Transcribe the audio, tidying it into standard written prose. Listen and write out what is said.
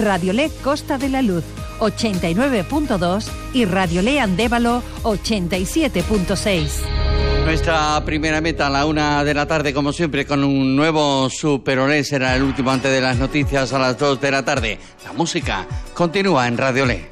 Radiolé Costa de la Luz 89.2 y Radiolé Andévalo 87.6. Nuestra primera meta a la 1 de la tarde, como siempre, con un nuevo Super Olé. Será el último antes de las noticias a las 2 de la tarde. La música continúa en Radiolé.